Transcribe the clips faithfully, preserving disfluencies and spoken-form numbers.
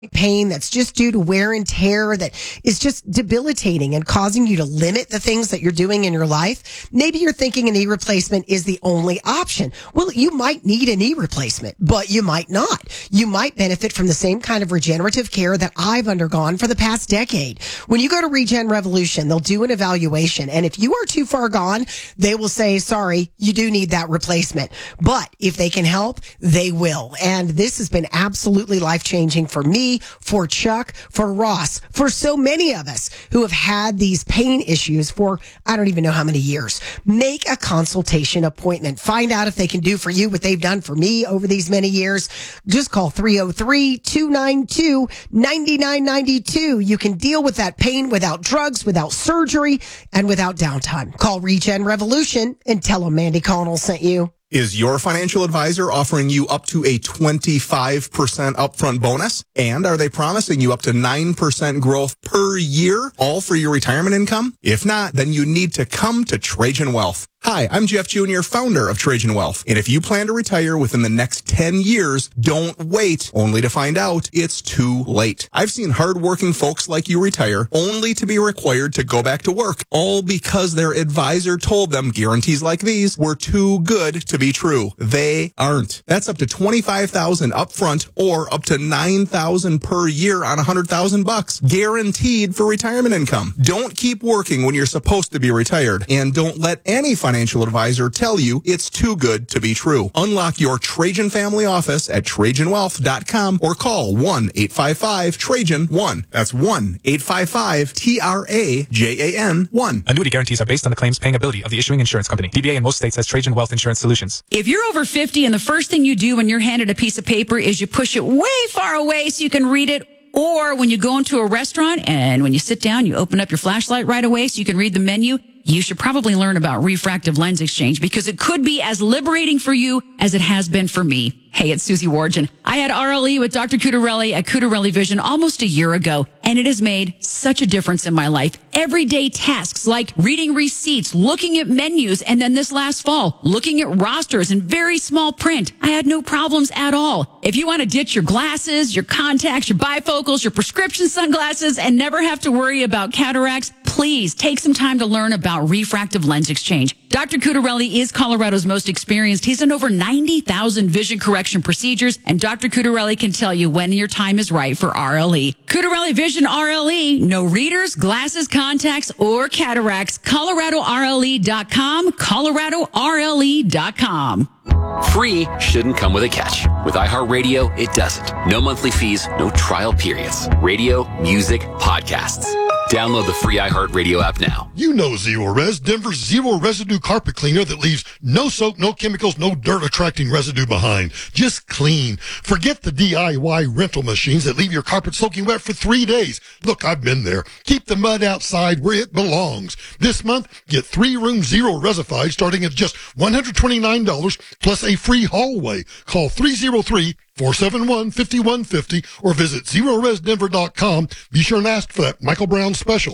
pain that's just due to wear and tear that is just debilitating and causing you to limit the things that you're doing in your life, maybe you're thinking a knee replacement is the only option. Well, you might need a knee replacement, but you might not. You might benefit from the same kind of regenerative care that I've undergone for the past decade. When you go to Regen Revolution, they'll do an evaluation, and if you are too far gone, they will say, sorry, you do need that replacement. But if they can help, they will. And this has been absolutely life-changing for me, for Chuck, for Ross, for so many of us who have had these pain issues for I don't even know how many years. Make a consultation appointment. Find out if they can do for you what they've done for me over these many years. Just call three oh three, two nine two, nine nine nine two. You can deal with that pain without drugs, without surgery, and without downtime. Call Regen Revolution and tell them Mandy Connell sent you. Is your financial advisor offering you up to a twenty-five percent upfront bonus? And are they promising you up to nine percent growth per year, all for your retirement income? If not, then you need to come to Trajan Wealth. Hi, I'm Jeff Junior, founder of Trajan Wealth. And if you plan to retire within the next ten years, don't wait only to find out it's too late. I've seen hardworking folks like you retire only to be required to go back to work, all because their advisor told them guarantees like these were too good to be true. They aren't. That's up to twenty-five thousand dollars upfront or up to nine thousand dollars per year on one hundred thousand bucks, guaranteed for retirement income. Don't keep working when you're supposed to be retired, and don't let any financial financial advisor tell you it's too good to be true. Unlock your Trajan family office at Trajan Wealth dot com or call one eight five five Trajan one. That's one eight five five T R A J A N one. Annuity guarantees are based on the claims paying ability of the issuing insurance company. D B A in most states has Trajan Wealth Insurance Solutions. If you're over fifty and the first thing you do when you're handed a piece of paper is you push it way far away so you can read it, or when you go into a restaurant and when you sit down, you open up your flashlight right away so you can read the menu, you should probably learn about refractive lens exchange because it could be as liberating for you as it has been for me. Hey, it's Susie Wargin. I had R L E with Doctor Cutarelli at Cutarelli Vision almost a year ago, and it has made such a difference in my life. Everyday tasks like reading receipts, looking at menus, and then this last fall, looking at rosters in very small print. I had no problems at all. If you want to ditch your glasses, your contacts, your bifocals, your prescription sunglasses, and never have to worry about cataracts, please take some time to learn about refractive lens exchange. Doctor Cutarelli is Colorado's most experienced. He's done over ninety thousand vision correction procedures, and Doctor Cutarelli can tell you when your time is right for R L E. Cutarelli Vision R L E, no readers, glasses, contacts, or cataracts. Colorado R L E dot com, Colorado R L E dot com. Free shouldn't come with a catch. With iHeartRadio, it doesn't. No monthly fees, no trial periods. Radio, music, podcasts. Download the free iHeartRadio app now. You know Zero Res, Denver's zero residue carpet cleaner that leaves no soap, no chemicals, no dirt attracting residue behind. Just clean. Forget the D I Y rental machines that leave your carpet soaking wet for three days. Look, I've been there. Keep the mud outside where it belongs. This month, get three rooms Zero Resified starting at just one hundred twenty-nine dollars plus a free hallway. Call three oh three, four seven one, five one five zero or visit zero res denver dot com. Be sure and ask for that Michael Brown special.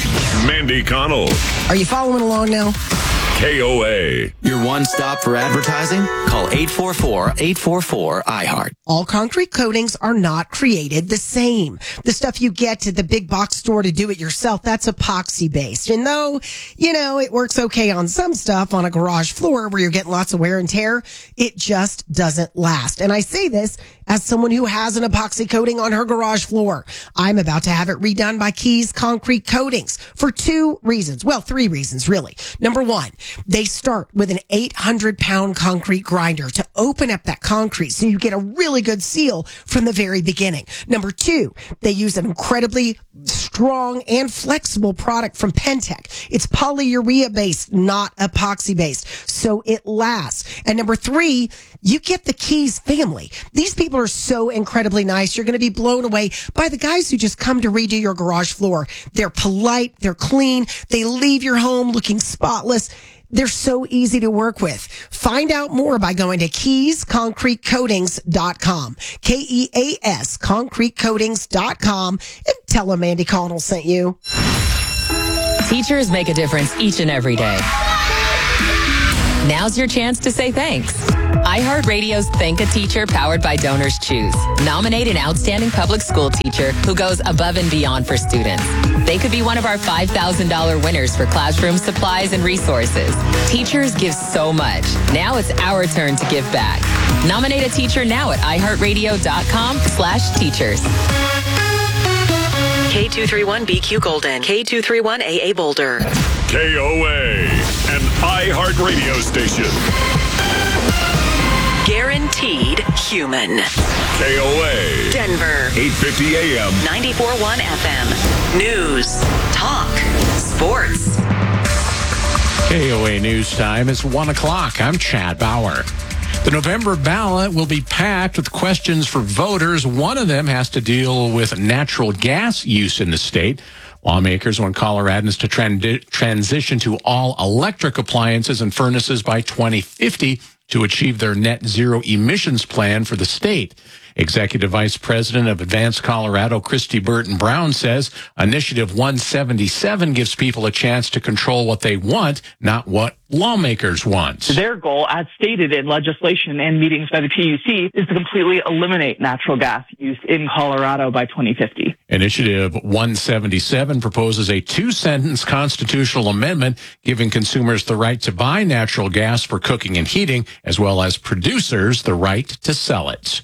Mandy Connell. Are you following along now? K O A. Your one stop for advertising? Call eight four four, eight four four, I heart. All concrete coatings are not created the same. The stuff you get at the big box store to do it yourself, that's epoxy based. And though, you know, it works okay on some stuff on a garage floor where you're getting lots of wear and tear, it just doesn't last. And I say this as someone who has an epoxy coating on her garage floor. I'm about to have it redone by Keys Concrete Coatings for two reasons. Well, three reasons, really. Number one, they start with an eight hundred pound concrete grinder to open up that concrete so you get a really good seal from the very beginning. Number two, they use an incredibly strong and flexible product from Pentec. It's polyurea based, not epoxy based, so it lasts. And number three, you get the Keys family. These people are so incredibly nice. You're going to be blown away by the guys who just come to redo your garage floor. They're polite. They're clean. They leave your home looking spotless. They're so easy to work with. Find out more by going to keys concrete coatings dot com. K E A S concrete coatings dot com and tell them Mandy Connell sent you. Teachers make a difference each and every day. Now's your chance to say thanks. iHeartRadio's Thank a Teacher powered by Donors Choose. Nominate an outstanding public school teacher who goes above and beyond for students. They could be one of our five thousand dollars winners for classroom supplies and resources. Teachers give so much. Now it's our turn to give back. Nominate a teacher now at iHeartRadio.com slash teachers. K two thirty-one B Q Golden, K two thirty-one A A Boulder. K O A, an iHeartRadio station. Guaranteed human. K O A. Denver. eight fifty A M. ninety-four point one F M. News. Talk. Sports. K O A News Time is one o'clock. I'm Chad Bauer. The November ballot will be packed with questions for voters. One of them has to deal with natural gas use in the state. Lawmakers want Coloradans to trans- transition to all electric appliances and furnaces by twenty fifty to achieve their net zero emissions plan for the state. Executive Vice President of Advanced Colorado, Christy Burton Brown, says Initiative one seventy-seven gives people a chance to control what they want, not what lawmakers want. Their goal, as stated in legislation and meetings by the P U C, is to completely eliminate natural gas use in Colorado by twenty fifty. Initiative one seventy-seven proposes a two-sentence constitutional amendment giving consumers the right to buy natural gas for cooking and heating, as well as producers the right to sell it.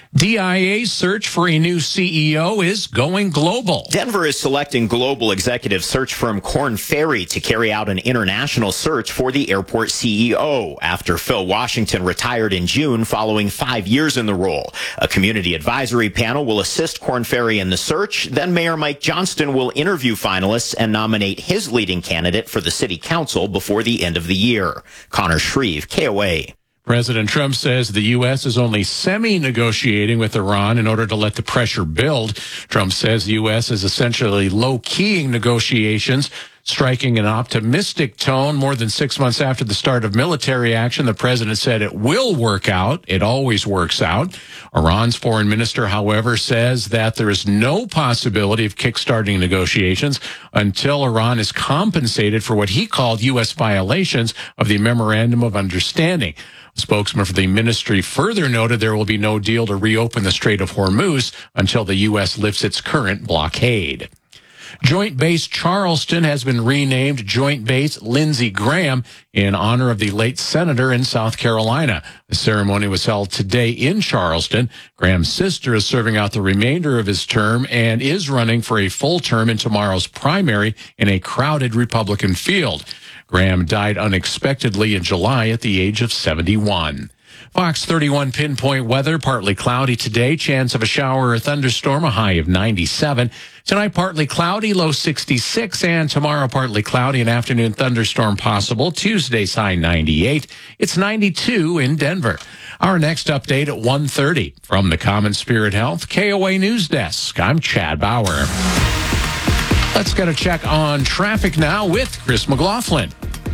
D I A's search for a new C E O is going global. Denver is selecting global executive search firm Korn Ferry to carry out an international search for the airport C E O after Phil Washington retired in June following five years in the role. A community advisory panel will assist Korn Ferry in the search. Then Mayor Mike Johnston will interview finalists and nominate his leading candidate for the city council before the end of the year. Connor Shreve, K O A. President Trump says the U S is only semi-negotiating with Iran in order to let the pressure build. Trump says the U S is essentially low-keying negotiations, striking an optimistic tone. More than six months after the start of military action, the president said it will work out. It always works out. Iran's foreign minister, however, says that there is no possibility of kickstarting negotiations until Iran is compensated for what he called U S violations of the Memorandum of Understanding. A spokesman for the ministry further noted there will be no deal to reopen the Strait of Hormuz until the U S lifts its current blockade. Joint Base Charleston has been renamed Joint Base Lindsey Graham in honor of the late senator in South Carolina. The ceremony was held today in Charleston. Graham's sister is serving out the remainder of his term and is running for a full term in tomorrow's primary in a crowded Republican field. Graham died unexpectedly in July at the age of seventy-one. Fox thirty-one pinpoint weather, partly cloudy today, chance of a shower or thunderstorm, a high of ninety-seven. Tonight, partly cloudy, low sixty-six, and tomorrow, partly cloudy, an afternoon thunderstorm possible. Tuesday's high ninety-eight. It's ninety-two in Denver. Our next update at one thirty. From the Common Spirit Health K O A News Desk, I'm Chad Bauer. Let's get a check on traffic now with Chris McLaughlin.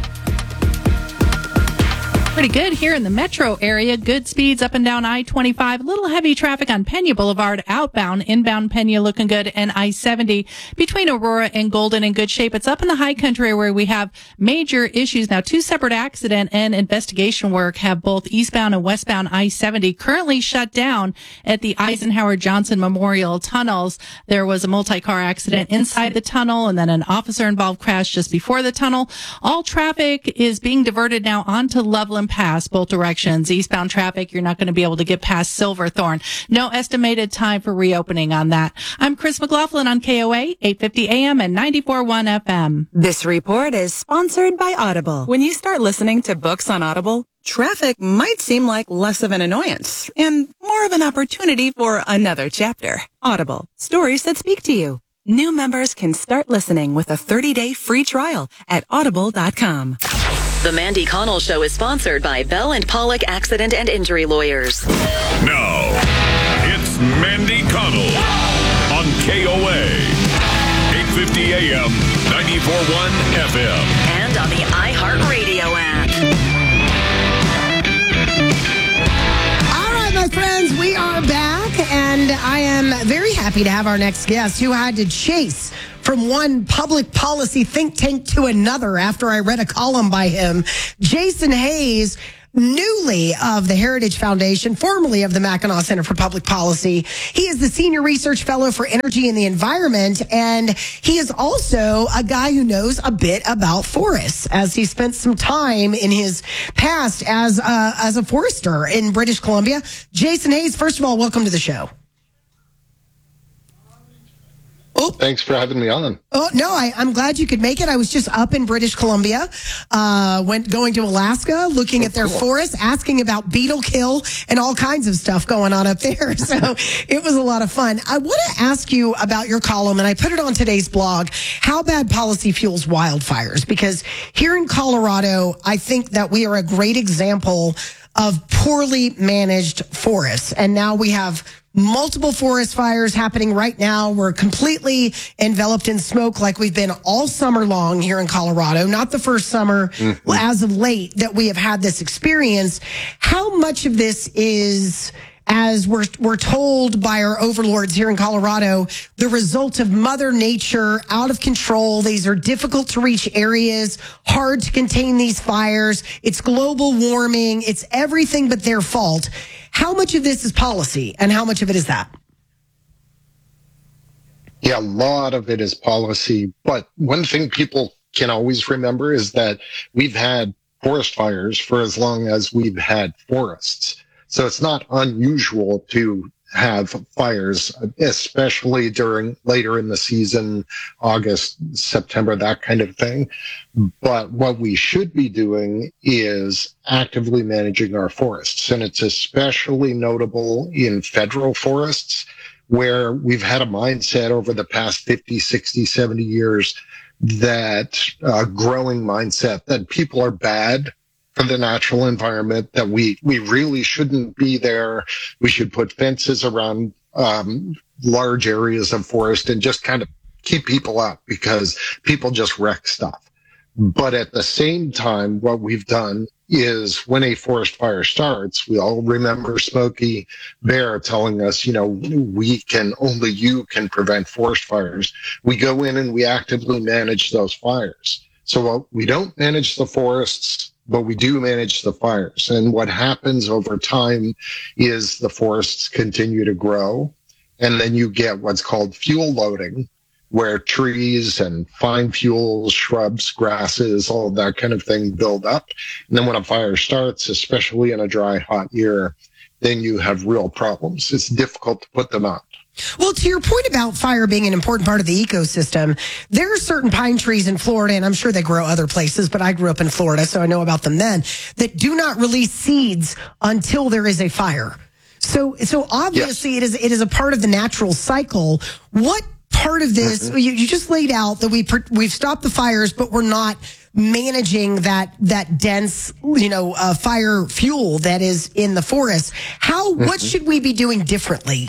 Pretty good here in the metro area. Good speeds up and down I twenty-five. A little heavy traffic on Pena Boulevard outbound. Inbound Pena looking good. And I seventy between Aurora and Golden in good shape. It's up in the high country where we have major issues now. Two separate accident and investigation work have both eastbound and westbound I seventy currently shut down at the Eisenhower Johnson Memorial tunnels. There was a multi-car accident inside the tunnel and then an officer involved crash just before the tunnel. All traffic is being diverted now onto Loveland Pass, both directions. Eastbound traffic, you're not going to be able to get past Silverthorne. No estimated time for reopening on that. I'm Chris McLaughlin on K O A, eight fifty A M and ninety-four point one F M. This report is sponsored by Audible. When you start listening to books on Audible, traffic might seem like less of an annoyance and more of an opportunity for another chapter. Audible, stories that speak to you. New members can start listening with a thirty-day free trial at audible dot com. The Mandy Connell Show is sponsored by Bell and Pollock Accident and Injury Lawyers. Now, it's Mandy Connell on K O A, eight fifty A M, ninety-four point one F M. And on the iHeartRadio app. All right, my friends, we are back, and I am very happy to have our next guest who had to chase from one public policy think tank to another after I read a column by him. Jason Hayes, newly of the Heritage Foundation, formerly of the Mackinac Center for Public Policy. He is the Senior Research Fellow for Energy and the Environment, and he is also a guy who knows a bit about forests, as he spent some time in his past as a, as a forester in British Columbia. Jason Hayes, first of all, welcome to the show. Oh. Thanks for having me on. Oh, no, I, I'm glad you could make it. I was just up in British Columbia, uh, went going to Alaska, looking oh, at their cool. forests, asking about beetle kill and all kinds of stuff going on up there. So it was a lot of fun. I want to ask you about your column, and I put it on today's blog, How Bad Policy Fuels Wildfires, because here in Colorado, I think that we are a great example of poorly managed forests. And now we have multiple forest fires happening right now. We're completely enveloped in smoke like we've been all summer long here in Colorado. Not the first summer mm-hmm. as of late that we have had this experience. How much of this is, as we're we're told by our overlords here in Colorado, the result of Mother Nature out of control? These are difficult to reach areas, hard to contain these fires. It's global warming. It's everything but their fault. How much of this is policy and how much of it is that? Yeah, a lot of it is policy. But one thing people can always remember is that we've had forest fires for as long as we've had forests. So it's not unusual to have fires, especially during later in the season, August, September, that kind of thing. But what we should be doing is actively managing our forests. And it's especially notable in federal forests, where we've had a mindset over the past fifty, sixty, seventy years, that uh, growing mindset that people are bad for the natural environment, that we, we really shouldn't be there. We should put fences around um, large areas of forest and just kind of keep people out because people just wreck stuff. But at the same time, what we've done is when a forest fire starts, we all remember Smokey Bear telling us, you know, we can, only you can prevent forest fires. We go in and we actively manage those fires. So uh, we don't manage the forests, but we do manage the fires. And what happens over time is the forests continue to grow. And then you get what's called fuel loading, where trees and fine fuels, shrubs, grasses, all of that kind of thing build up. And then when a fire starts, especially in a dry, hot year, then you have real problems. It's difficult to put them out. Well, to your point about fire being an important part of the ecosystem, there are certain pine trees in Florida, and I'm sure they grow other places, but I grew up in Florida, so I know about them then, that do not release seeds until there is a fire. So, so obviously yes. it is, it is a part of the natural cycle. What part of this, mm-hmm. you, you just laid out that we, we've stopped the fires, but we're not managing that, that dense, you know, uh, fire fuel that is in the forest. How, mm-hmm. what should we be doing differently?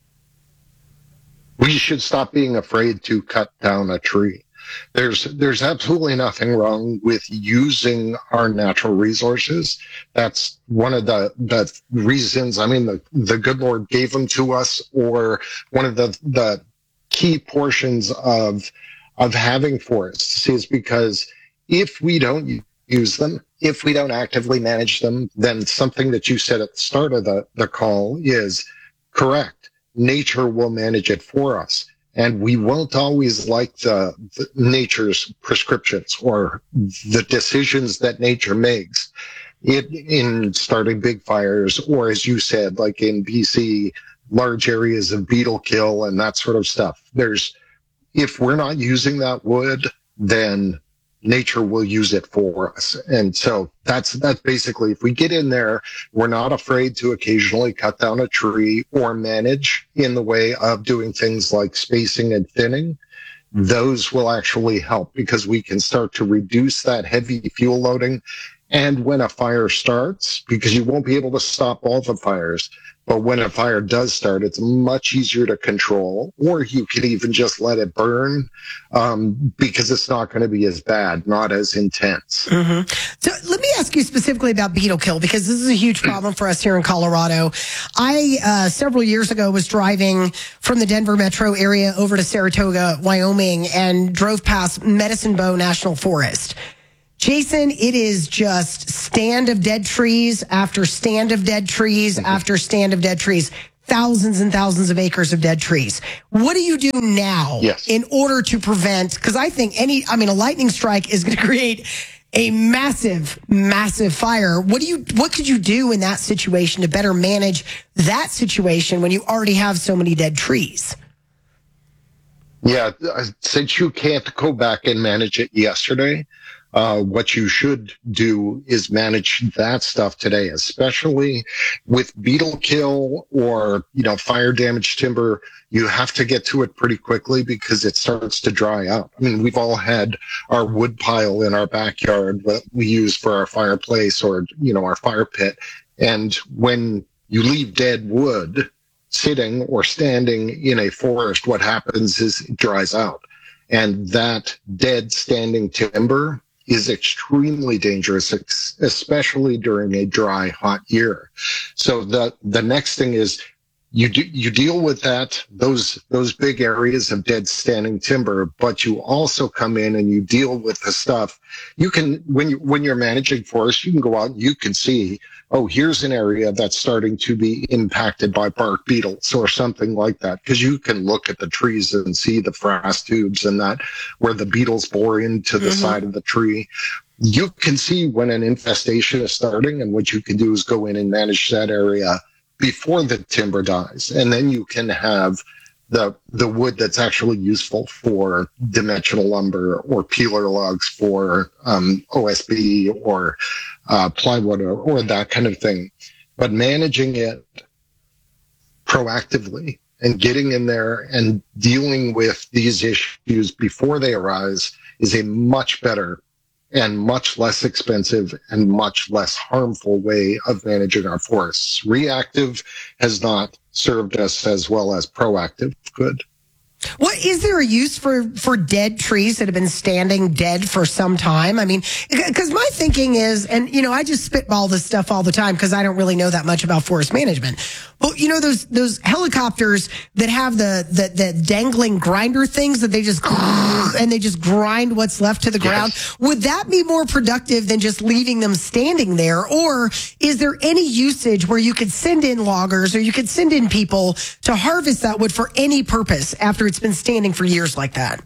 We should stop being afraid to cut down a tree. There's there's absolutely nothing wrong with using our natural resources. That's one of the, the reasons, I mean, the, the good Lord gave them to us, or one of the, the key portions of, of having forests is because if we don't use them, if we don't actively manage them, then something that you said at the start of the, the call is correct. Nature will manage it for us. And we won't always like the, the nature's prescriptions or the decisions that nature makes it, in starting big fires, or as you said, like in B C, large areas of beetle kill and that sort of stuff. There's, if we're not using that wood, then nature will use it for us. And so that's, that's basically, if we get in there, we're not afraid to occasionally cut down a tree or manage in the way of doing things like spacing and thinning. Those will actually help because we can start to reduce that heavy fuel loading. And when a fire starts, because you won't be able to stop all the fires, but when a fire does start, it's much easier to control, or you can even just let it burn um, because it's not going to be as bad, not as intense. Mm-hmm. So let me ask you specifically about beetle kill, because this is a huge problem for us here in Colorado. I, uh, several years ago was driving from the Denver metro area over to Saratoga, Wyoming, and drove past Medicine Bow National Forest. Jason, it is just stand of dead trees after stand of dead trees mm-hmm. after stand of dead trees. Thousands and thousands of acres of dead trees. What do you do now yes. in order to prevent, because I think any, I mean, a lightning strike is going to create a massive, massive fire. What do you, what could you do in that situation to better manage that situation when you already have so many dead trees? Yeah, since you can't go back and manage it yesterday, Uh, what you should do is manage that stuff today, especially with beetle kill or, you know, fire damaged timber. You have to get to it pretty quickly because it starts to dry out. I mean, we've all had our wood pile in our backyard that we use for our fireplace or, you know, our fire pit. And when you leave dead wood sitting or standing in a forest, what happens is it dries out. And that dead standing timber is extremely dangerous, especially during a dry, hot year. So the the next thing is you do, you deal with that, those those big areas of dead standing timber, but you also come in and you deal with the stuff. You can, when you when you're managing forests, you can go out and you can see, oh, here's an area that's starting to be impacted by bark beetles or something like that. Because you can look at the trees and see the frost tubes and that where the beetles bore into the mm-hmm. side of the tree. You can see when an infestation is starting, and what you can do is go in and manage that area before the timber dies. And then you can have the the wood that's actually useful for dimensional lumber or peeler logs for um, O S B or uh, plywood or, or that kind of thing. But managing it proactively and getting in there and dealing with these issues before they arise is a much better and much less expensive and much less harmful way of managing our forests. Reactive has not served us as well as proactive could. What is there a use for, for dead trees that have been standing dead for some time? I mean, because my thinking is, and you know, I just spitball this stuff all the time because I don't really know that much about forest management. But you know, those those helicopters that have the the, the dangling grinder things that they just and they just grind what's left to the ground. Yes. Would that be more productive than just leaving them standing there? Or is there any usage where you could send in loggers or you could send in people to harvest that wood for any purpose after it's been standing for years like that?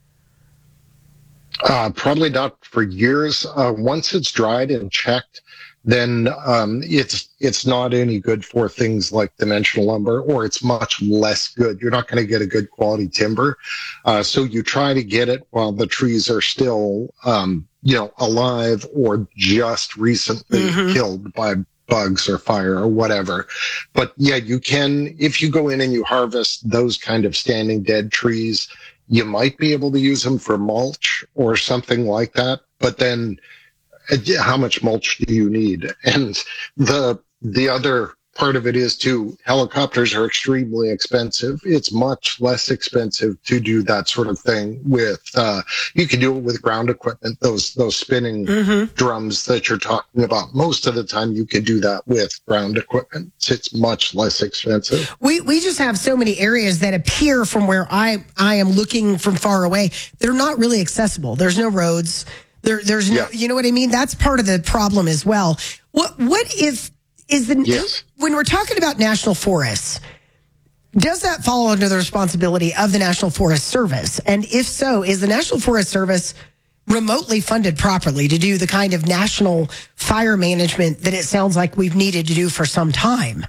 Uh, probably not for years. Uh, once it's dried and checked, then um, it's it's not any good for things like dimensional lumber, or it's much less good. You're not going to get a good quality timber. Uh, so you try to get it while the trees are still, um, you know, alive or just recently mm-hmm. killed by bugs or fire or whatever. But yeah, you can, if you go in and you harvest those kind of standing dead trees, you might be able to use them for mulch or something like that. But then how much mulch do you need? And the the other part of it is too, helicopters are extremely expensive. It's much less expensive to do that sort of thing with, uh, you can do it with ground equipment, those, those spinning mm-hmm. drums that you're talking about. Most of the time you can do that with ground equipment. It's much less expensive. We, we just have so many areas that appear from where I, I am looking from far away. They're not really accessible. There's no roads. There, there's no, yeah. you know what I mean? That's part of the problem as well. What, what if, is the, yes. when we're talking about national forests, does that fall under the responsibility of the National Forest Service? And if so, is the National Forest Service remotely funded properly to do the kind of national fire management that it sounds like we've needed to do for some time?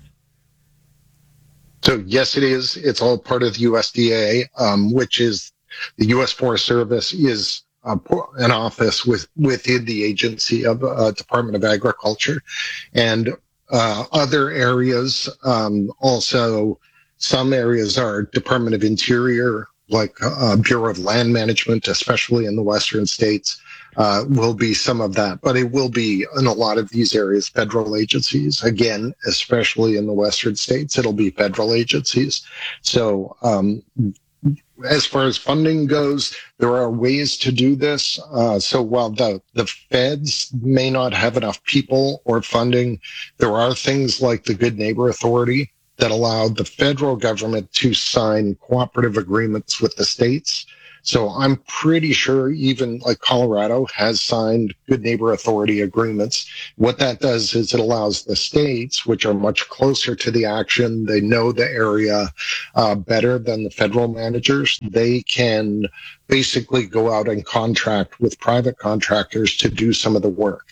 So yes, it is. It's all part of the U S D A, um, which is the U S Forest Service is Uh, an office with within the agency of uh, Department of Agriculture, and uh, other areas. Um, also, some areas are Department of Interior, like uh, Bureau of Land Management, especially in the western states, uh, will be some of that. But it will be in a lot of these areas federal agencies. Again, especially in the western states, it'll be federal agencies. So. Um, as far as funding goes, there are ways to do this. Uh, so while the, the feds may not have enough people or funding, there are things like the Good Neighbor Authority that allow the federal government to sign cooperative agreements with the states. So I'm pretty sure even like Colorado has signed Good Neighbor Authority agreements. What that does is it allows the states, which are much closer to the action, they know the area uh, better than the federal managers. They can basically go out and contract with private contractors to do some of the work.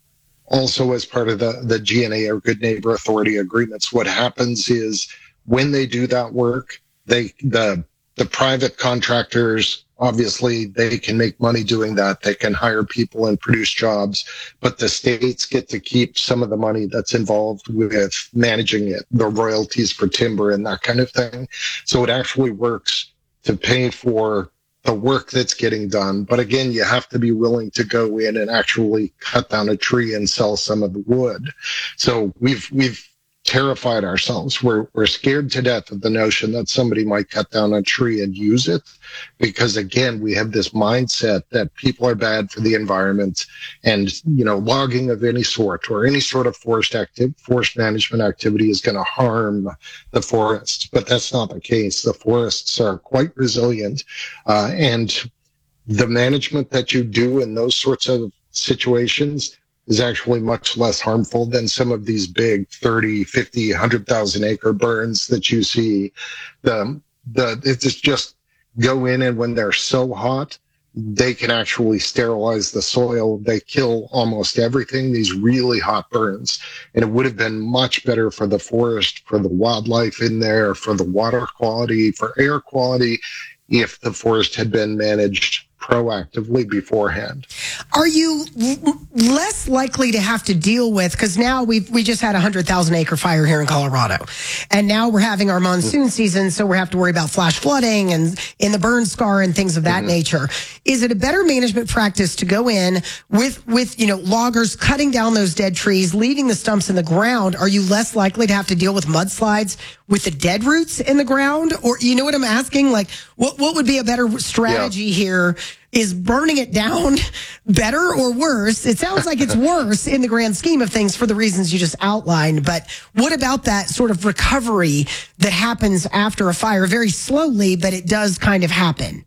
Also, as part of the, the G N A or Good Neighbor Authority agreements, what happens is when they do that work, they the the private contractors, obviously, they can make money doing that. They can hire people and produce jobs, but the states get to keep some of the money that's involved with managing it, the royalties for timber and that kind of thing. So it actually works to pay for the work that's getting done. But again, you have to be willing to go in and actually cut down a tree and sell some of the wood. So we've, we've, terrified ourselves. We're we're scared to death of the notion that somebody might cut down a tree and use it, because again, we have this mindset that people are bad for the environment, and you know, logging of any sort or any sort of forest active forest management activity is going to harm the forests. But that's not the case. The forests are quite resilient, uh, and the management that you do in those sorts of situations is actually much less harmful than some of these big thirty, fifty, one hundred thousand acre burns that you see. The, the, it's just go in, and when they're so hot, they can actually sterilize the soil. They kill almost everything, these really hot burns. And it would have been much better for the forest, for the wildlife in there, for the water quality, for air quality, if the forest had been managed proactively beforehand. Are you l- less likely to have to deal with, because now we've we just had a hundred thousand acre fire here in Colorado, and now we're having our monsoon season, so we have to worry about flash flooding and in the burn scar and things of that mm-hmm. nature. Is it a better management practice to go in with with you know loggers cutting down those dead trees, leaving the stumps in the ground? Are you less likely to have to deal with mudslides with the dead roots in the ground? Or you know what I'm asking? Like, what what would be a better strategy yeah. here? Is burning it down better or worse? It sounds like it's worse in the grand scheme of things for the reasons you just outlined. But what about that sort of recovery that happens after a fire? Very slowly, but it does kind of happen.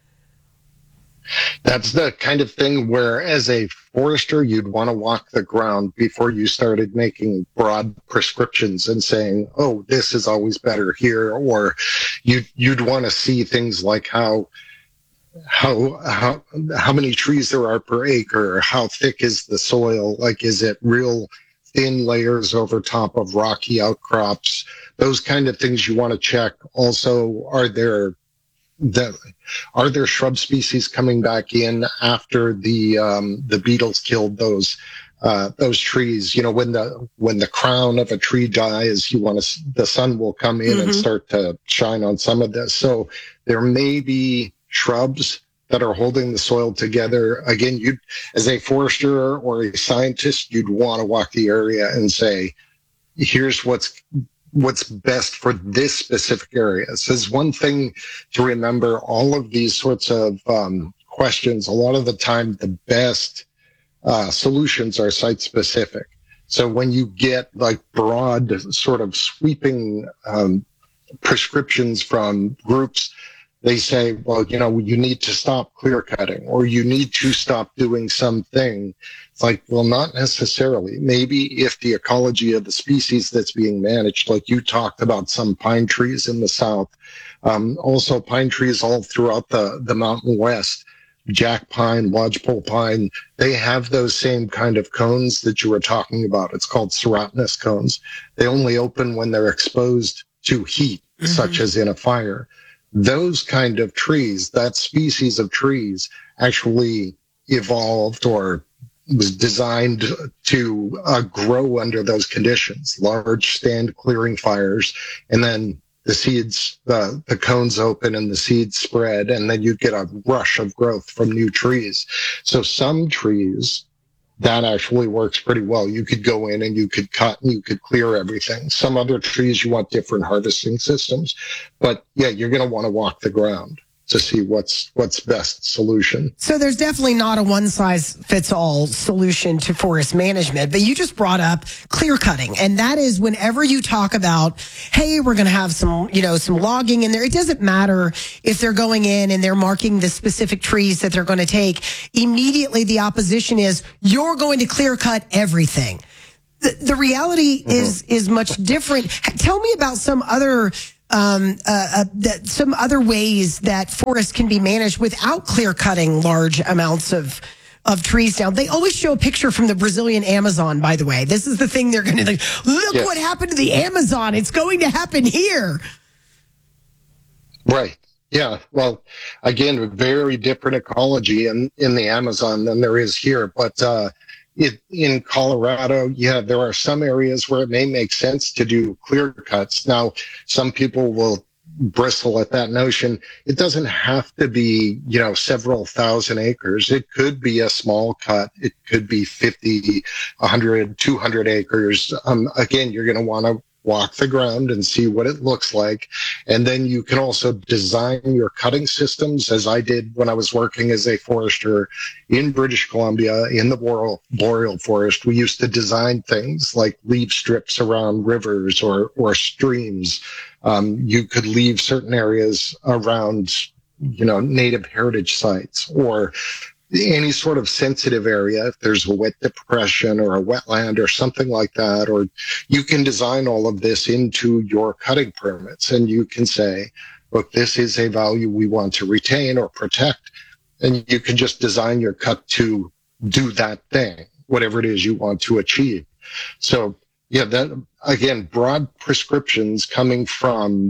That's the kind of thing where, as a forester, you'd want to walk the ground before you started making broad prescriptions and saying, oh, this is always better here. Or you'd, you'd want to see things like how how how how many trees there are per acre, how thick is the soil, like is it real thin layers over top of rocky outcrops, those kind of things you want to check. Also, are there the are there shrub species coming back in after the um the beetles killed those uh those trees? You know, when the when the crown of a tree dies, you want to the sun will come in mm-hmm. and start to shine on some of this. So there may be shrubs that are holding the soil together. Again, you, as a forester or a scientist, you'd want to walk the area and say, here's what's what's best for this specific area. So it's one thing to remember. All of these sorts of um, questions, a lot of the time, the best uh, solutions are site specific. So when you get like broad sort of sweeping um, prescriptions from groups, they say, well, you know, you need to stop clear cutting, or you need to stop doing something. It's like, well, not necessarily. Maybe if the ecology of the species that's being managed, like you talked about some pine trees in the south, um, also pine trees all throughout the, the Mountain West, jack pine, lodgepole pine, they have those same kind of cones that you were talking about. It's called serotinous cones. They only open when they're exposed to heat, mm-hmm. such as in a fire. Those kind of trees, that species of trees, actually evolved or was designed to uh, grow under those conditions, large stand clearing fires, and then the seeds, the, the cones open and the seeds spread, and then you get a rush of growth from new trees. So some trees that actually works pretty well. You could go in and you could cut and you could clear everything. Some other trees, you want different harvesting systems. But yeah, you're going to want to walk the ground to see what's what's best solution. So there's definitely not a one-size-fits-all solution to forest management, but you just brought up clear cutting, and that is whenever you talk about, hey, we're going to have some, you know, some logging in there. It doesn't matter if they're going in and they're marking the specific trees that they're going to take. Immediately, the opposition is, you're going to clear cut everything. The, the reality mm-hmm. is is much different. Tell me about some other. Um, uh, uh, that some other ways that forests can be managed without clear cutting large amounts of of trees down. They always show a picture from the Brazilian Amazon, by the way. This is the thing they're going to like, look yes. what happened to the Amazon. It's going to happen here. Right. Yeah. Well, again, a very different ecology in, in the Amazon than there is here. But, uh, It, in Colorado, yeah, there are some areas where it may make sense to do clear cuts. Now, some people will bristle at that notion. It doesn't have to be, you know, several thousand acres. It could be a small cut. It could be fifty, one hundred, two hundred acres. Um, again, you're going to want to walk the ground and see what it looks like. And then you can also design your cutting systems, as I did when I was working as a forester in British Columbia in the boreal, boreal forest. We used to design things like leave strips around rivers or, or streams. Um, you could leave certain areas around, you know, native heritage sites or any sort of sensitive area, if there's a wet depression or a wetland or something like that, or you can design all of this into your cutting permits and you can say, look, this is a value we want to retain or protect. And you can just design your cut to do that thing, whatever it is you want to achieve. So yeah, that again, broad prescriptions coming from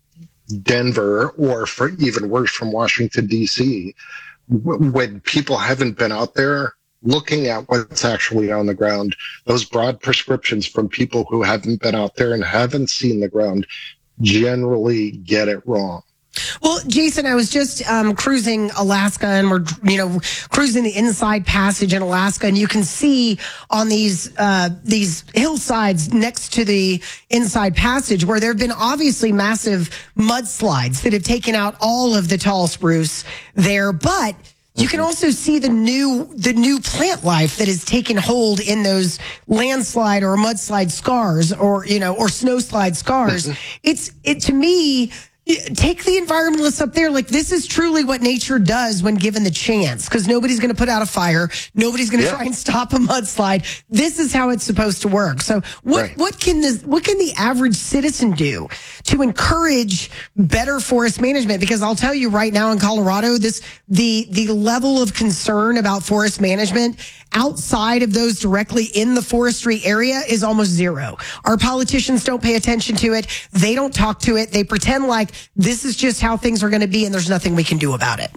Denver or for even worse from Washington, D C, when people haven't been out there looking at what's actually on the ground, those broad prescriptions from people who haven't been out there and haven't seen the ground generally get it wrong. Well, Jason, I was just um, cruising Alaska, and we're, you know, cruising the Inside Passage in Alaska, and you can see on these uh, these hillsides next to the Inside Passage where there have been obviously massive mudslides that have taken out all of the tall spruce there, but you can also see the new the new plant life that has taken hold in those landslide or mudslide scars, or you know, or snowslide scars. It's it to me. Take the environmentalists up there. Like, this is truly what nature does when given the chance, because nobody's going to put out a fire. Nobody's going to yeah. try and stop a mudslide. This is how it's supposed to work. So what, right. what can the, what can the average citizen do to encourage better forest management? Because I'll tell you right now in Colorado, this, the, the level of concern about forest management outside of those directly in the forestry area is almost zero. Our politicians don't pay attention to it. They don't talk to it. They pretend like this is just how things are going to be and there's nothing we can do about it.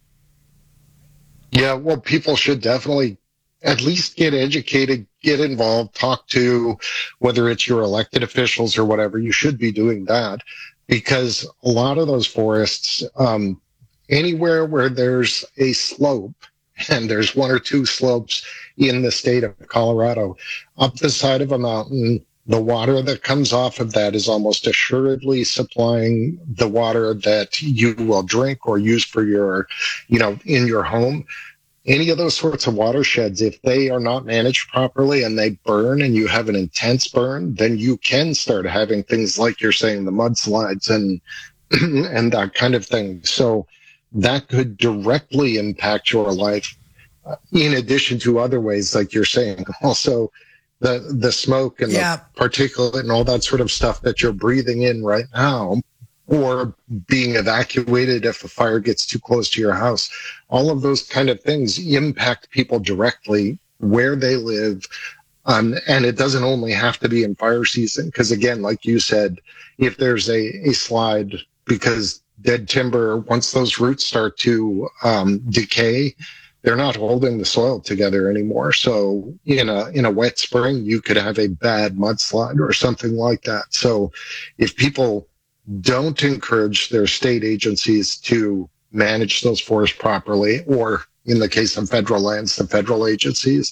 Yeah, well, people should definitely at least get educated, get involved, talk to whether it's your elected officials or whatever. You should be doing that, because a lot of those forests, um, anywhere where there's a slope, and there's one or two slopes in the state of Colorado, up the side of a mountain, the water that comes off of that is almost assuredly supplying the water that you will drink or use for your, you know, in your home. Any of those sorts of watersheds, if they are not managed properly and they burn and you have an intense burn, then you can start having things like you're saying, the mudslides and, and that kind of thing. So that could directly impact your life, uh, in addition to other ways, like you're saying. Also, the the smoke and yeah. the particulate and all that sort of stuff that you're breathing in right now, or being evacuated if a fire gets too close to your house. All of those kind of things impact people directly where they live. Um, and it doesn't only have to be in fire season, because again, like you said, if there's a, a slide, because dead timber, once those roots start to um, decay, they're not holding the soil together anymore. So in a in a wet spring, you could have a bad mudslide or something like that. So if people don't encourage their state agencies to manage those forests properly, or in the case of federal lands, the federal agencies,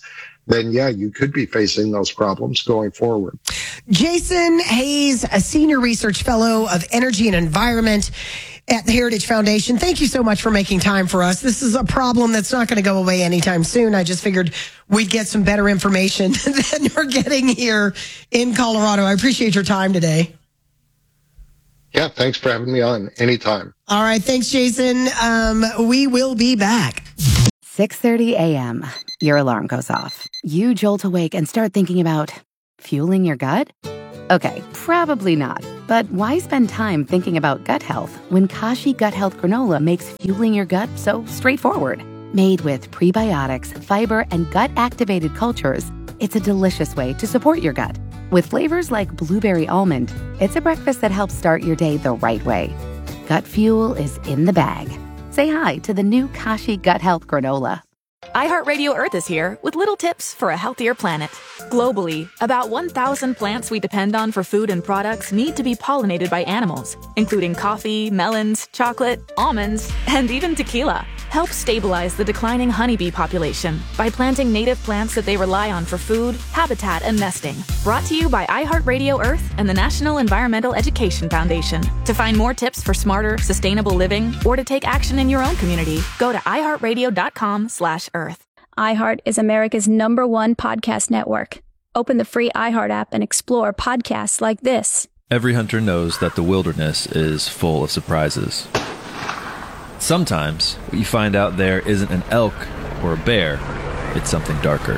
then yeah, you could be facing those problems going forward. Jason Hayes, a senior research fellow of energy and environment at the Heritage Foundation. Thank you so much for making time for us. This is a problem that's not going to go away anytime soon. I just figured we'd get some better information than we're getting here in Colorado. I appreciate your time today. Yeah, thanks for having me on anytime. All right. Thanks, Jason. Um, we will be back. six thirty a.m. Your alarm goes off. You jolt awake and start thinking about fueling your gut? Okay, probably not. But why spend time thinking about gut health when Kashi Gut Health Granola makes fueling your gut so straightforward? Made with prebiotics, fiber, and gut-activated cultures, it's a delicious way to support your gut. With flavors like blueberry almond, it's a breakfast that helps start your day the right way. Gut fuel is in the bag. Say hi to the new Kashi Gut Health Granola. iHeartRadio Earth is here with little tips for a healthier planet. Globally, about one thousand plants we depend on for food and products need to be pollinated by animals, including coffee, melons, chocolate, almonds, and even tequila. Help stabilize the declining honeybee population by planting native plants that they rely on for food, habitat, and nesting. Brought to you by iHeartRadio Earth and the National Environmental Education Foundation. To find more tips for smarter, sustainable living, or to take action in your own community, go to iHeartRadio.com slash Earth. iHeart is America's number one podcast network. Open the free iHeart app and explore podcasts like this. Every hunter knows that the wilderness is full of surprises. Sometimes, what you find out there isn't an elk or a bear, it's something darker.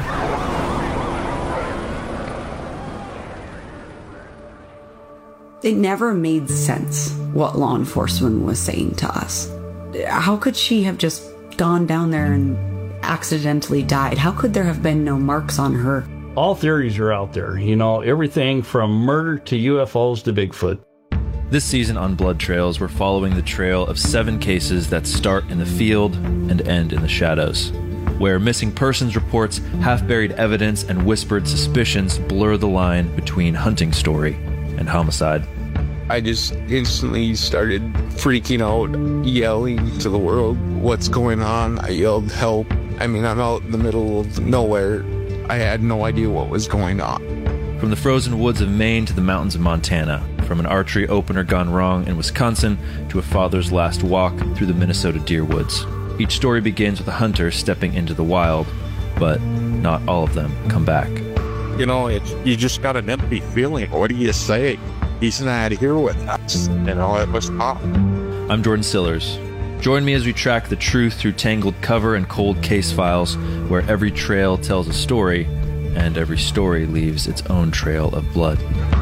It never made sense what law enforcement was saying to us. How could she have just gone down there and accidentally died? How could there have been no marks on her? All theories are out there, you know, everything from murder to U F Os to Bigfoot. This season on Blood Trails, we're following the trail of seven cases that start in the field and end in the shadows, where missing persons reports, half-buried evidence, and whispered suspicions blur the line between hunting story and homicide. I just instantly started freaking out, yelling to the world, what's going on? I yelled, help. I mean, I'm out in the middle of nowhere. I had no idea what was going on. From the frozen woods of Maine to the mountains of Montana, from an archery opener gone wrong in Wisconsin to a father's last walk through the Minnesota deer woods. Each story begins with a hunter stepping into the wild, but not all of them come back. You know, it's, you just got an empty feeling. What do you say? He's not here with us. You know, it was tough. I'm Jordan Sillers. Join me as we track the truth through tangled cover and cold case files, where every trail tells a story, and every story leaves its own trail of blood.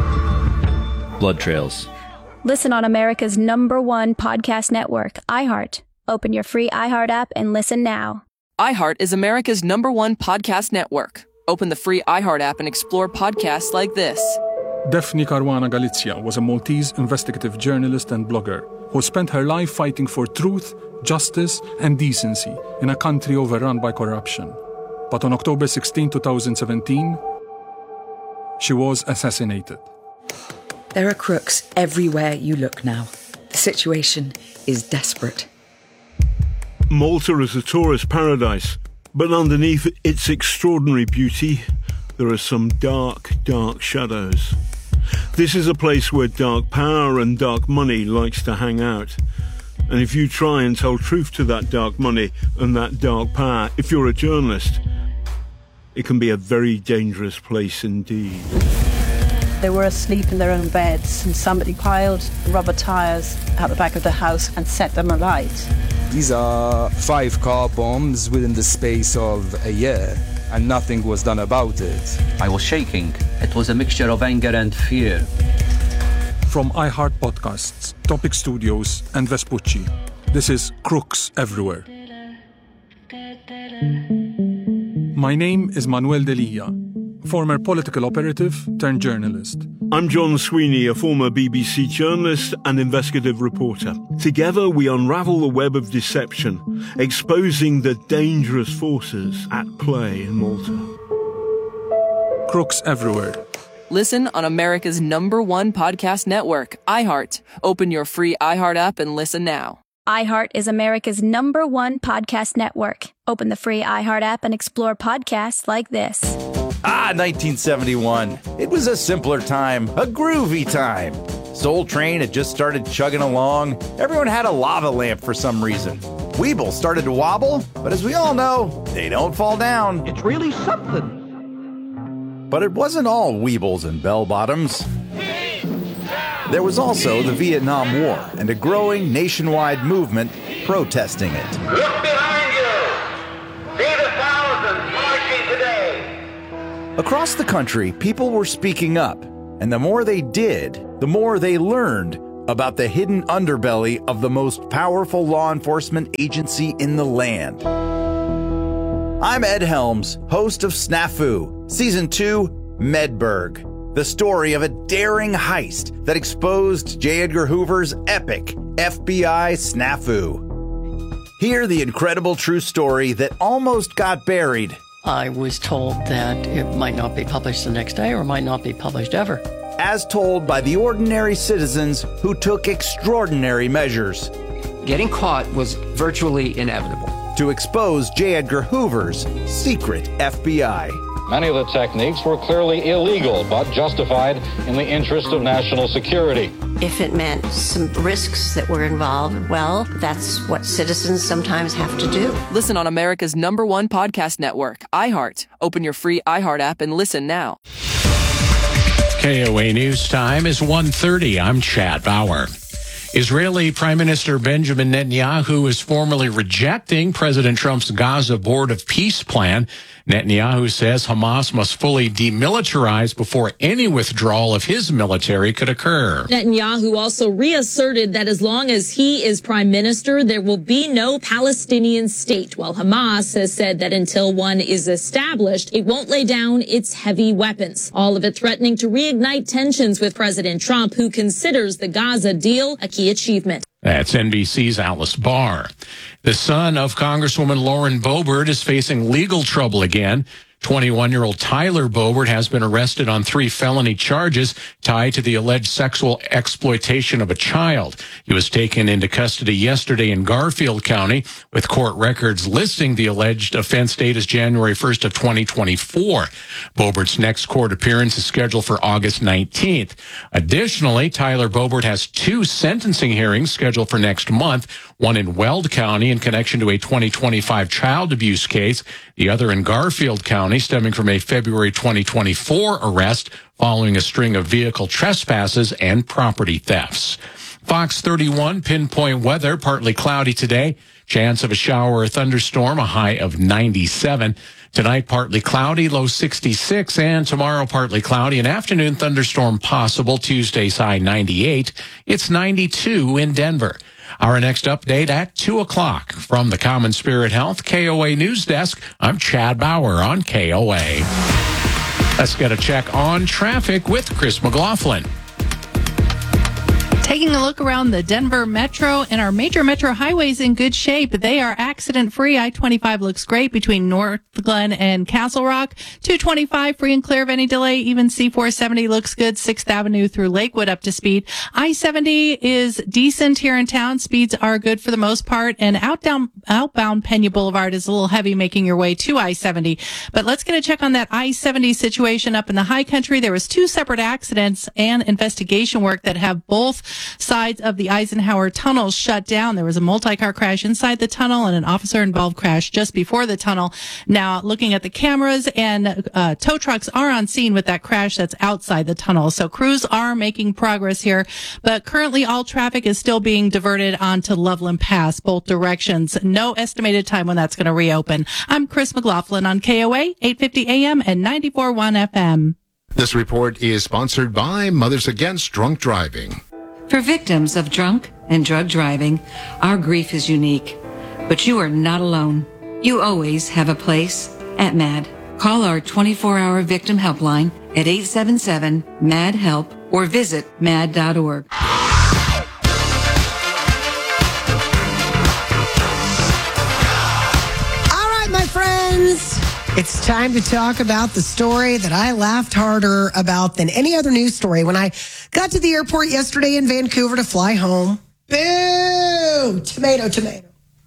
Blood Trails. Listen on America's number one podcast network, iHeart. Open your free iHeart app and listen now. iHeart is America's number one podcast network. Open the free iHeart app and explore podcasts like this. Daphne Caruana Galizia was a Maltese investigative journalist and blogger who spent her life fighting for truth, justice, and decency in a country overrun by corruption. But on October sixteenth, twenty seventeen, she was assassinated. There are crooks everywhere you look now. The situation is desperate. Malta is a tourist paradise, but underneath its extraordinary beauty, there are some dark, dark shadows. This is a place where dark power and dark money likes to hang out. And if you try and tell truth to that dark money and that dark power, if you're a journalist, it can be a very dangerous place indeed. They were asleep in their own beds and somebody piled rubber tyres out the back of the house and set them alight. These are five car bombs within the space of a year, and nothing was done about it. I was shaking. It was a mixture of anger and fear. From iHeart Podcasts, Topic Studios, and Vespucci, this is Crooks Everywhere. My name is Manuel Delia, former political operative turned journalist. I'm John Sweeney, a former B B C journalist and investigative reporter. Together we unravel the web of deception, exposing the dangerous forces at play in Malta. Crooks Everywhere. Listen on America's number one podcast network, iHeart. Open your free iHeart app and listen now. iHeart is America's number one podcast network. Open the free iHeart app and explore podcasts like this. Ah, nineteen seventy-one. It was a simpler time, a groovy time. Soul Train had just started chugging along. Everyone had a lava lamp for some reason. Weeble started to wobble, but as we all know, they don't fall down. It's really something. But it wasn't all Weebles and bell-bottoms. There was also the Vietnam War and a growing nationwide movement protesting it. Look behind you! See the thousands marching today! Across the country, people were speaking up, and the more they did, the more they learned about the hidden underbelly of the most powerful law enforcement agency in the land. I'm Ed Helms, host of Snafu, Season two, Medberg. The story of a daring heist that exposed J. Edgar Hoover's epic F B I snafu. Hear the incredible true story that almost got buried. I was told that it might not be published the next day or might not be published ever. As told by the ordinary citizens who took extraordinary measures. Getting caught was virtually inevitable. To expose J. Edgar Hoover's secret F B I. Many of the techniques were clearly illegal, but justified in the interest of national security. If it meant some risks that were involved, well, that's what citizens sometimes have to do. Listen on America's number one podcast network, iHeart. Open your free iHeart app and listen now. K O A News Time is one thirty. I'm Chad Bauer. Israeli Prime Minister Benjamin Netanyahu is formally rejecting President Trump's Gaza Board of Peace plan. Netanyahu says Hamas must fully demilitarize before any withdrawal of his military could occur. Netanyahu also reasserted that as long as he is prime minister, there will be no Palestinian state, while Hamas has said that until one is established, it won't lay down its heavy weapons. All of it threatening to reignite tensions with President Trump, who considers the Gaza deal a key achievement. That's N B C's Alice Barr. The son of Congresswoman Lauren Boebert is facing legal trouble again. twenty-one-year-old Tyler Boebert has been arrested on three felony charges tied to the alleged sexual exploitation of a child. He was taken into custody yesterday in Garfield County, with court records listing the alleged offense date as January first of twenty twenty-four. Boebert's next court appearance is scheduled for August nineteenth. Additionally, Tyler Boebert has two sentencing hearings scheduled for next month, one in Weld County in connection to a twenty twenty-five child abuse case, the other in Garfield County, stemming from a February twenty twenty-four arrest following a string of vehicle trespasses and property thefts. Fox thirty-one pinpoint weather, partly cloudy today. Chance of a shower or thunderstorm, a high of ninety-seven. Tonight, partly cloudy, low sixty-six, and tomorrow, partly cloudy, an afternoon thunderstorm possible, Tuesday's high ninety-eight. It's ninety-two in Denver. Our next update at two o'clock. From the Common Spirit Health K O A News Desk, I'm Chad Bauer on K O A. Let's get a check on traffic with Chris McLaughlin. Taking a look around the Denver Metro, and our major metro highways in good shape. They are accident-free. I twenty-five looks great between North Glen and Castle Rock. two twenty-five free and clear of any delay. Even C four seventy looks good. sixth Avenue through Lakewood up to speed. I seventy is decent here in town. Speeds are good for the most part. And out down, outbound Pena Boulevard is a little heavy making your way to I seventy. But let's get a check on that I seventy situation up in the high country. There was two separate accidents and investigation work that have both sides of the Eisenhower tunnel shut down. There was a multi-car crash inside the tunnel and an officer-involved crash just before the tunnel. Now, looking at the cameras, and uh, tow trucks are on scene with that crash that's outside the tunnel. So crews are making progress here, but currently all traffic is still being diverted onto Loveland Pass, both directions. No estimated time when that's going to reopen. I'm Chris McLaughlin on K O A, eight fifty A M and ninety-four point one F M. This report is sponsored by Mothers Against Drunk Driving. For victims of drunk and drug driving, our grief is unique, but you are not alone. You always have a place at MAD. Call our twenty-four hour victim helpline at eight seven seven, M A D, HELP or visit mad dot org. All right, my friends. It's time to talk about the story that I laughed harder about than any other news story. When I got to the airport yesterday in Vancouver to fly home, Boo! Tomato, tomato.